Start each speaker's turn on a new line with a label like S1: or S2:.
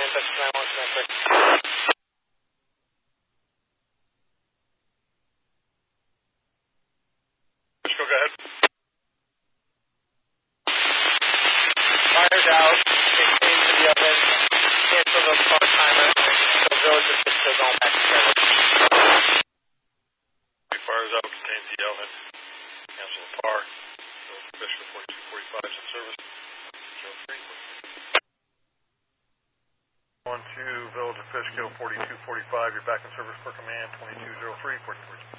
S1: Go ahead.
S2: Fire's out, maintains the oven, cancel the car timer, so Village of Fishkill going back to service.
S1: Fire's out, contains the oven, cancel the par. Village of Fishkill 4245 is in service. 03. 1-2, Village of Fishkill 4245, you're back in service for command 2203, 14.